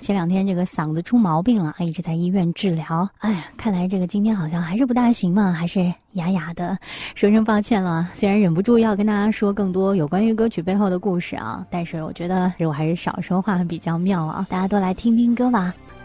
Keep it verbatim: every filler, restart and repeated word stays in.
前两天这个嗓子出毛病了，一直在医院治疗。哎呀，看来这个今天好像还是不大行嘛，还是哑哑的，说声抱歉了。虽然忍不住要跟大家说更多有关于歌曲背后的故事啊，但是我觉得我还是少说话比较妙啊。大家都来听听歌吧。